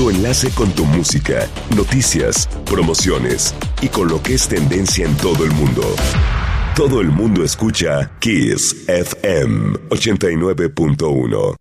Tu enlace con tu música, noticias, promociones y con lo que es tendencia en todo el mundo. Todo el mundo escucha Kiss FM 89.1.